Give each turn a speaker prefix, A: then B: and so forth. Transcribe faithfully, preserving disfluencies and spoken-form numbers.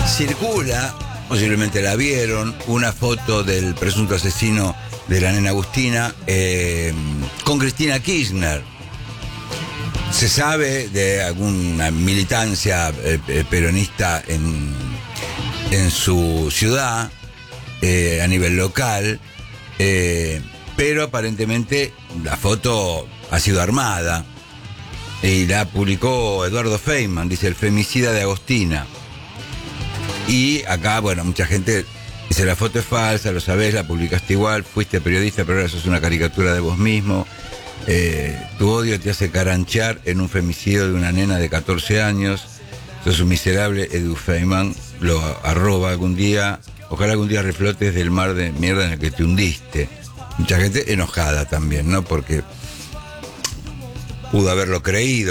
A: Circula, posiblemente la vieron, una foto del presunto asesino de la nena Agustina eh, con Cristina Kirchner. Se sabe de alguna militancia eh, peronista en, en su ciudad, eh, a nivel local, eh, pero aparentemente la foto ha sido armada y la publicó Eduardo Feynman, dice el femicida de Agostina. Y acá, bueno, mucha gente dice la foto es falsa, lo sabés, la publicaste igual, fuiste periodista, pero ahora sos una caricatura de vos mismo. Eh, tu odio te hace caranchear en un femicidio de una nena de catorce años. Sos un miserable. Edu Feynman lo arroba algún día. Ojalá algún día reflotes del mar de mierda en el que te hundiste. Mucha gente enojada también, ¿no? Porque pudo haberlo creído.